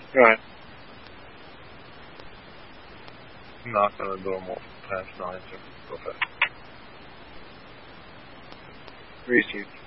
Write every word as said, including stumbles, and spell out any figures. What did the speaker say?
Right. Knock on the door multiple times, not answer. Go fast. Received.